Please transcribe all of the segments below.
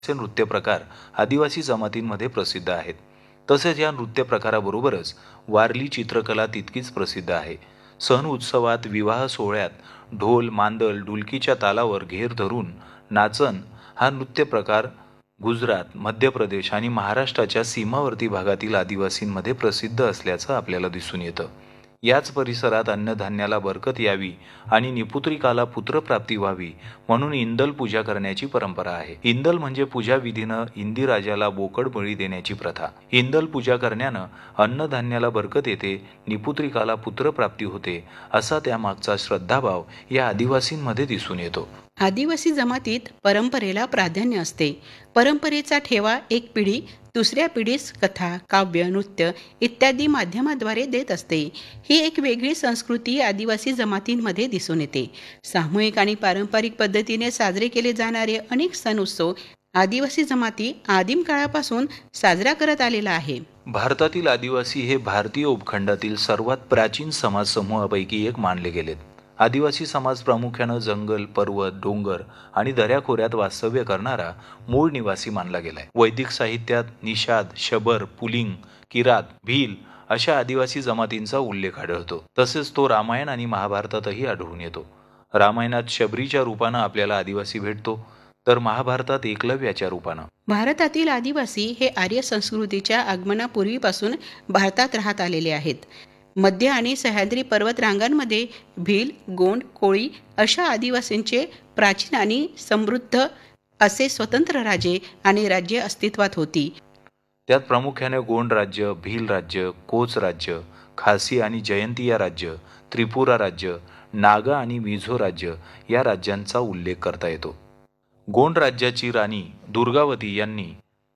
असे नृत्य प्रकार आदिवासी जमातींमध्ये प्रसिद्ध आहेत. तसेच या नृत्य प्रकाराबरोबरच वारली चित्रकला तितकीच प्रसिद्ध आहे. सण उत्सवात, विवाह सोहळ्यात ढोल, मांदल, ढुलकीच्या तालावर घेर धरून नाचन हा नृत्य प्रकार गुजरात, मध्य प्रदेश आणि महाराष्ट्राच्या सीमावर्ती भागातील आदिवासींमध्ये प्रसिद्ध असल्याचं आपल्याला दिसून येतं. याच परिसरात अन्नधान्याला बरकत यावी आणि निपुत्रिकाला पुत्रप्राप्ती व्हावी म्हणून इंदल पूजा करण्याची परंपरा आहे. इंदल म्हणजे पूजा विधीनं इंदिराजाला बोकड बळी देण्याची प्रथा. इंदल पूजा करण्यानं अन्नधान्याला बरकत येते, निपुत्रिकाला पुत्रप्राप्ती होते, असा त्यामागचा श्रद्धाभाव या आदिवासींमध्ये दिसून येतो. आदिवासी जमातीत परंपरेला प्राधान्य असते. परंपरेचा ठेवा एक पिढी दुसऱ्या पिढीस कथा, काव्य, नृत्य इत्यादी माध्यमाद्वारे देत असते. ही एक वेगळी संस्कृती आदिवासी जमातींमध्ये दिसून येते. सामूहिक आणि पारंपरिक पद्धतीने साजरे केले जाणारे अनेक सण उत्सव आदिवासी जमाती आदिम काळापासून साजरा करत आलेला आहे. भारतातील आदिवासी हे भारतीय उपखंडातील सर्वात प्राचीन समाज समूहापैकी एक मानले गेलेत. आदिवासी समाज प्रामुख्यानं जंगल, पर्वत, डोंगर आणि दऱ्याखोऱ्यात वास्तव्य करणारा मूळ निवासी मानला गेलाय. वैदिक साहित्यात निषाद, शबर, पुलिंग, किरात, भील अशा आदिवासी जमातींचा उल्लेख आढळतो. तसेच तो रामायण आणि महाभारतातही आढळून येतो. रामायणात शबरीच्या रूपानं आपल्याला आदिवासी भेटतो, तर महाभारतात एकलव्याच्या रूपानं. भारतातील आदिवासी हे आर्य संस्कृतीच्या आगमनापूर्वीपासून भारतात राहत आलेले आहेत. मध्य आणि सह्याद्री पर्वत रांगांमध्ये भील, गोंड, कोळी अशा आदिवासींचे प्राचीन आणि समृद्ध असे स्वतंत्र राजे आणि राज्य अस्तित्वात होती. त्यात प्रामुख्याने गोंड राज्य, भील राज्य, कोच राज्य, खासी आणि जयंतिया राज्य, त्रिपुरा राज्य, नागा आणि मिझो राज्य या राज्यांचा उल्लेख करता येतो. गोंड राज्याची राणी दुर्गावती यांनी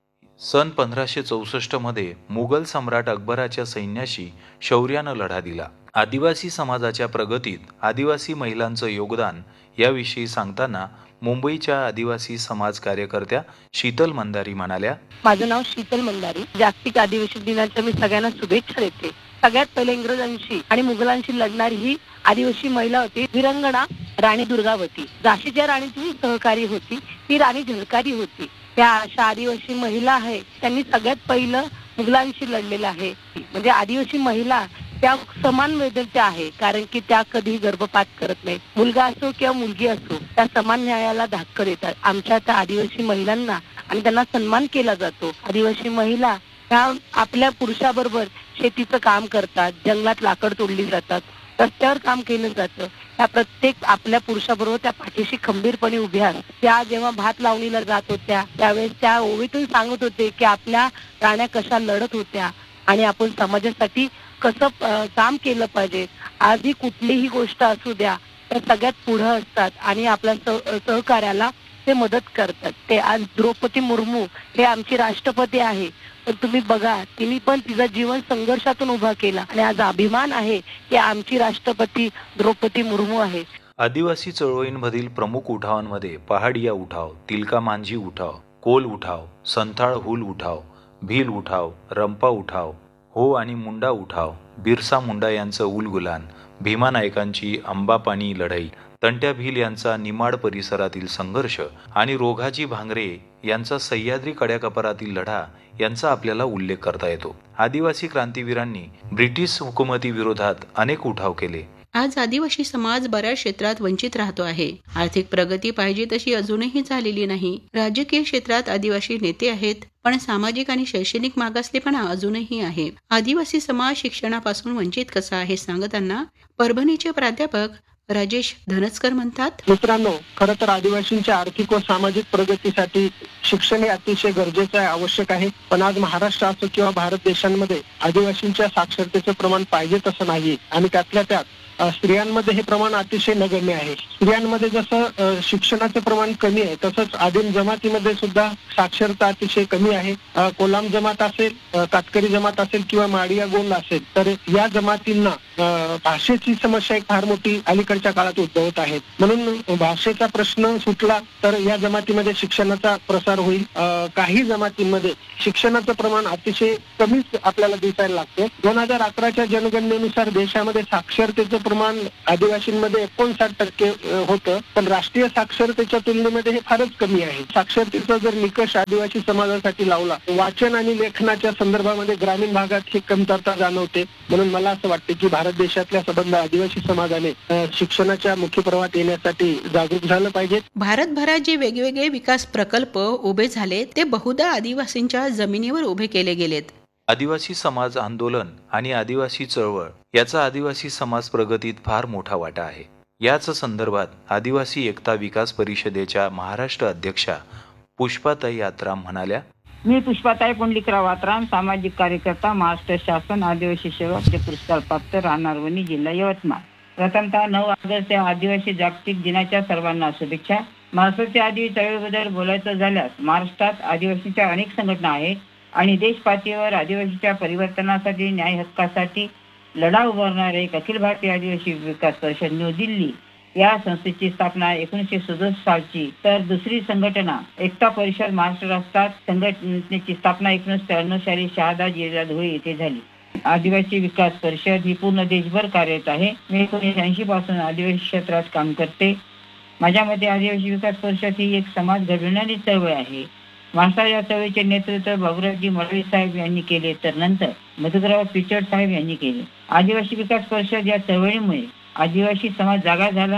सन 1564 मध्ये मुघल सम्राट अकबराच्या सैन्याशी शौर्यानं लढा दिला. आदिवासी समाजाच्या प्रगतीत आदिवासी महिलांचं योगदान याविषयी सांगताना मुंबईच्या आदिवासी समाज कार्यकर्त्या शीतल मंदारी म्हणाल्या, माझं नाव शीतल मंदारी. जागतिक आदिवासी दिनाच्या मी सगळ्यांना शुभेच्छा देते. सगळ्यात पहिले इंग्रजांशी आणि मुघलांशी लढणारी ही आदिवासी महिला होती वीरंगणा राणी दुर्गावती. झाशीच्या राणीची सहकारी होती, ती राणी झळकारी होती. त्या अशा आदिवासी महिला आहे, त्यांनी सगळ्यात पहिलं मुघलांशी लढलेलं आहे. म्हणजे आदिवासी महिला त्या समान वेदनच्या आहे, कारण की त्या कधी गर्भपात करत नाही. मुलगा असो किंवा मुलगी असो, त्या समान न्यायाला धाक्का देतात. आमच्या त्या आदिवासी महिलांना आणि त्यांना सन्मान केला जातो. आदिवासी महिला ह्या आपल्या पुरुषाबरोबर शेतीचं काम करतात, जंगलात लाकड तोडली जातात, रस्त्यावर काम केलं जातं. त्या प्रत्येक आपल्या पुरुषाबरोबर त्या पाठीशी खंबीरपणे उभ्या. त्या जेव्हा भात लावणीला जात होत्या त्यावेळेस त्या ओवीतून सांगत होते की आपल्या राण्या कशा लढत होत्या आणि आपण समाजासाठी कसं काम केलं पाहिजे. आधी कुठलीही गोष्ट असू द्या, त्या सगळ्यात पुढं असतात आणि आपल्या सहकार्याला ते मदत करतात. ते आज द्रौपदी मुर्मू हे आमची राष्ट्रपती आहे, पण तुम्ही बघा तिने पण तिचा जीवन संघर्षातून उभा केला आणि आज अभिमान आहे की आमची राष्ट्रपती द्रौपदी मुर्मू आहे. आदिवासी चळवळींमधील प्रमुख उठावांमध्ये पहाडिया उठाव, तिलका मांझी उठाव, कोल उठाव, संथाळ हुल उठाव, भील उठाव, रंपा उठाव, हो आणि मुंडा उठाव, बिरसा मुंडा यांचं उलगुलान, भीमा नायकांची अंबापानी लढाई, तंट्या भील यांचा निमाड परिसरातील संघर्ष आणि रोघाजी भांगरे यांचा सह्याद्री कड्याकपारातील लढा यांचा आपल्याला उल्लेख करता येतो. आदिवासी क्रांतीवीरांनी ब्रिटिश हुकुमतीविरोधात अनेक उठाव केले. आज आदिवासी समाज बऱ्याच क्षेत्रात वंचित राहतो आहे. आर्थिक प्रगती पाहिजे तशी अजूनही झालेली नाही. राजकीय क्षेत्रात आदिवासी नेते आहेत, पण सामाजिक आणि शैक्षणिक मागासलेपणा अजूनही आहे. आदिवासी समाज शिक्षणापासून वंचित कसा आहे सांगताना परभणीचे प्राध्यापक राजेश धनचकर म्हणतात, मित्रांनो, खरं तर आदिवासींच्या आर्थिक व सामाजिक प्रगतीसाठी शिक्षण हे अतिशय गरजेचं आहे, आवश्यक आहे. पण आज महाराष्ट्र असो किंवा भारत देशांमध्ये आदिवासींच्या साक्षरतेचं प्रमाण पाहिजे तसं नाही आणि त्यातल्या त्यात स्त्रियांमध्ये हे प्रमाण अतिशय नगण्य आहे. स्त्रियांमध्ये जसं शिक्षणाचं प्रमाण कमी आहे, तसंच आदिम जमातीमध्ये सुद्धा साक्षरता अतिशय कमी आहे. कोलाम जमात असेल, कातकरी जमात असेल किंवा माडिया गोंड असेल, तर या जमातींना भाषेची समस्या एक फार मोठी अलीकडच्या काळात उद्भवत आहे. म्हणून भाषेचा प्रश्न सुटला तर या जमातीमध्ये शिक्षणाचा प्रसार होईल. काही जमातींमध्ये शिक्षणाचं प्रमाण अतिशय कमीच आपल्याला दिसायला लागतं. 2011च्या जनगणनेनुसार देशामध्ये साक्षरतेचं प्रमाण आदिवासींमध्ये 59% होतं, पण राष्ट्रीय साक्षरतेच्या तुलनेमध्ये हे फारच कमी आहे. साक्षरतेचा जर निकष आदिवासी समाजासाठी लावला, वाचन आणि लेखनाच्या संदर्भामध्ये ग्रामीण भागात ही कमतरता जाणवते. म्हणून मला असं वाटते की भारत देशातल्या संबंध आदिवासी समाजाने शिक्षणाच्या मुख्य प्रवाहात येण्यासाठी जागरूक झालं पाहिजे. भारतभरात जे वेगवेगळे विकास प्रकल्प उभे झाले ते बहुधा आदिवासींच्या जमिनीवर उभे केले गेलेत. आदिवासी समाज आंदोलन आणि आदिवासी चळवळ याचा आदिवासी समाज प्रगतीत फार मोठा वाटा आहे. याच संदर्भात आदिवासी एकता विकास परिषदेच्या महाराष्ट्र अध्यक्षा पुष्पाताई आत्राम म्हणाल्या, मी पुष्पाताई पुंडलिकराव आत्राम, सामाजिक कार्यकर्ता, महाराष्ट्र शासन आदिवासी सेवा पुरस्कार प्राप्त, राहणार वणी, जिल्हा यवतमाळ. प्रथमतः 9 ऑगस्ट या आदिवासी जागतिक दिनाच्या सर्वांना शुभेच्छा. महाराष्ट्राच्या आदिवासी चळवळीबद्दल बोलायचं झाल्यास महाराष्ट्रात आदिवासींच्या अनेक संघटना आहेत आणि देश पातळीवर आदिवासीच्या परिवर्तनासाठी, न्याय हक्कासाठी लढा उभारणारे एक अखिल भारतीय आदिवासी विकास परिषद न्यू दिल्ली या संस्थेची स्थापना 1967 सालची, तर दुसरी संघटना एकता परिषद महाराष्ट्र राष्ट्रात संघटनेची स्थापना 1993 साली शहादा जिल्हा धुळे येथे झाली. आदिवासी विकास परिषद ही पूर्ण देशभर कार्यरत आहे. मी 1980 पासून आदिवासी क्षेत्रात काम करते. माझ्या मते आदिवासी विकास परिषद ही एक समाज घडवणारी चळवळ आहे. महाराष्ट्रात या चळवळीचे नेतृत्व बाबुरावजी मडवी साहेब यांनी केले, तर नंतर मधुकरराव पिचड साहेब यांनी केले. आदिवासी विकास परिषद या चळवळीमुळे आदिवासी समाज जागा झाला,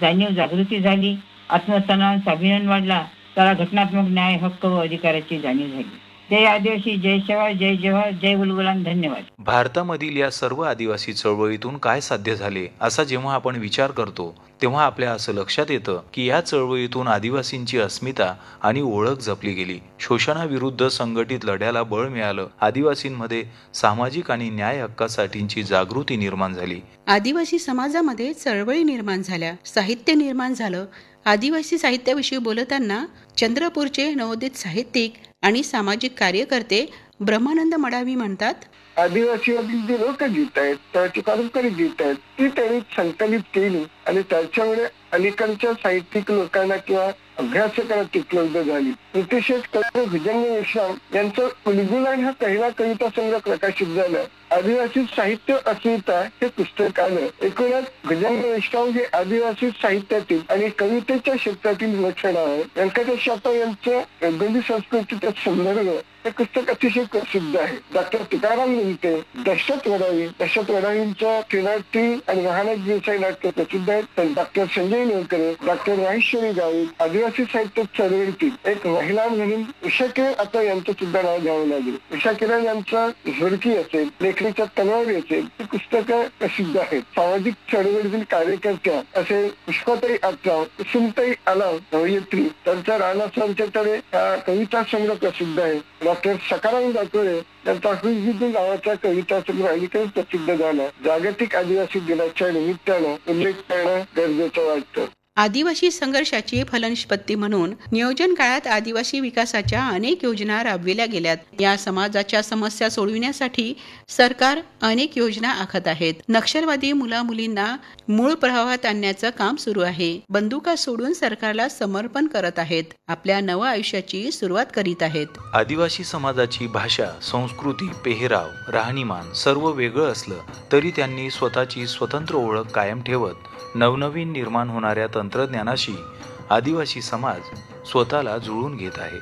जागृती झाली, आत्मसन्मान, स्वाभिमान वाढला, त्याला घटनात्मक न्याय, हक्क व अधिकाराची जाणीव झाली. जय आदिवासी, जय शेवा, जय जवाहर, जय बुलबुलान. धन्यवाद. भारतामधील या सर्व आदिवासी चळवळीतून काय साध्य झाले असा जेव्हा आपण विचार करतो तेव्हा आपल्या असं लक्षात येतं की या चळवळीतून आदिवासींची अस्मिता आणि ओळख जपली गेली. शोषणाविरुद्ध संघटित लढ्याला बळ मिळालं. आदिवासींमध्ये सामाजिक आणि न्याय हक्कासाठीची जागृती निर्माण झाली. आदिवासी समाजामध्ये चळवळी निर्माण झाल्या, साहित्य निर्माण झालं. आदिवासी साहित्याविषयी बोलताना चंद्रपूरचे नवोदित साहित्यिक आणि सामाजिक कार्यकर्ते ब्रह्मानंद मडावी म्हणतात, आदिवासीमधील जी लोकगीत आहेत, त्याची पारंपरिक गीत आहेत, ती त्यांनी संकलित केली आणि त्याच्यामुळे अलीकडच्या साहित्यिक लोकांना किंवा अभ्यासकांना ती उपलब्ध झाली. ऋषिकेश कवी भुजंग मेश्राम यांचं बुलबुलान हा पहिला कविता संग्रह प्रकाशित झाला. आदिवासी साहित्य अस्मिता हे पुस्तक आलं. एकूणच भुजंग मेश्राम हे आदिवासी साहित्यातील आणि कवितेच्या क्षेत्रातील विलक्षण आहे. व्यंकटेश शास्त्री यांचं गंडी संस्कृतीचा संदर्भ हे पुस्तक अतिशय प्रसिद्ध आहे. डॉक्टर तुकाराम लिमटे, दशरथ वडावींच्या किनाटी आणि महाराज देसाई नाटक प्रसिद्ध आहेत. डॉक्टर संजय नेवकरे, डॉक्टर राजेश्वरी गावित आदिवासी साहित्य चळवळीतील एक महिला म्हणून उषा किरण आता यांचं सुद्धा नाव घ्यावं लागेल. उषा किरण यांचा झुरकी असेल, लेखणीच्या तलवारी असेल, ही पुस्तकं प्रसिद्ध आहेत. सामाजिक चळवळीतील कार्यकर्त्या असे पुष्पाताई आत्राम, कुसुमताई आलाव कवयित्री, त्यांचा राणासांच्याकडे हा कविता संग्रह प्रसिद्ध आहे. डॉक्टर सकाराम दातोळे यांचा हुजबुद्दू नावाचा कविता संग्रह अलीकडेच प्रसिद्ध झाला. जागतिक आदिवासी दिनाच्या निमित्तानं उल्लेख करणं गरजेचं वाटतं. आदिवासी संघर्षाची फलनिष्पत्ती म्हणून नियोजन काळात आदिवासी विकासाच्या अनेक योजना राबविल्या गेल्यात. या समाजाच्या समस्या सोडविण्यासाठी सरकार अनेक योजना आखत आहेत. नक्षलवादी मुलामुलींना मूळ प्रवाहात आणण्याचं काम सुरू आहे. बंदुका सोडून सरकारला समर्पण करत आहेत. आपल्या नव्या आयुष्याची सुरुवात करीत आहेत. आदिवासी समाजाची भाषा, संस्कृती, पेहराव, राहणीमान सर्व वेगळं असलं तरी त्यांनी स्वतःची स्वतंत्र ओळख कायम ठेवत नवनवीन निर्माण होणाऱ्या तंत्रज्ञानाशी आदिवासी समाज स्वतःला जुळवून घेत आहे.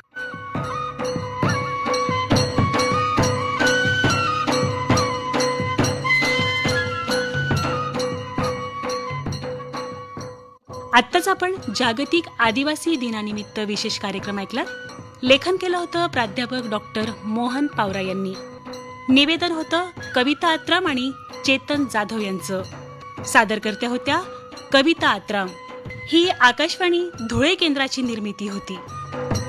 आत्ताच आपण जागतिक आदिवासी दिनानिमित्त विशेष कार्यक्रम ऐकला. लेखन केलं होतं प्राध्यापक डॉक्टर मोहन पावरा यांनी. निवेदन होतं कविता आत्राम आणि चेतन जाधव यांचं. सादरकर्त्या होत्या कविता आत्राम. ही आकाशवाणी धुळे केंद्राची निर्मिती होती.